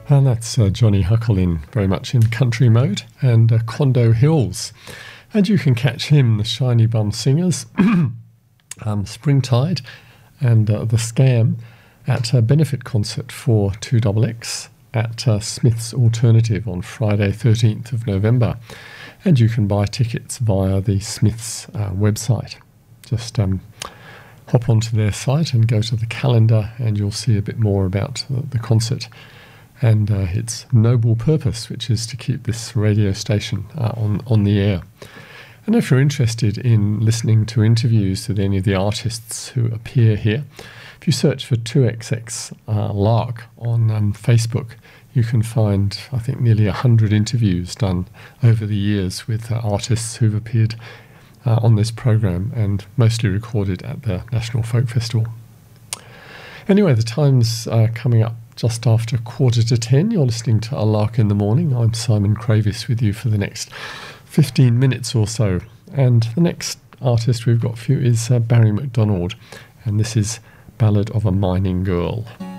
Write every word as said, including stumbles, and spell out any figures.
And that's uh, Johnny Huckle in very much in country mode, and uh, Quando Hills. And you can catch him, the Shiny Bum Singers, um, Springtide, and uh, The Scam at a benefit concert for two X X at uh, Smith's Alternative on Friday thirteenth of November. And you can buy tickets via the Smiths uh, website. Just um, hop onto their site and go to the calendar, and you'll see a bit more about the, the concert and uh, its noble purpose, which is to keep this radio station uh, on, on the air. And if you're interested in listening to interviews with any of the artists who appear here, if you search for two X X uh, Lark on um, Facebook, you can find, I think, nearly one hundred interviews done over the years with uh, artists who've appeared uh, on this programme, and mostly recorded at the National Folk Festival. Anyway, the time's uh, coming up just after quarter to ten. You're listening to A Lark in the Morning. I'm Simon Cravis with you for the next fifteen minutes or so. And the next artist we've got for you is uh, Barry McDonald, and this is Ballad of a Mining Girl.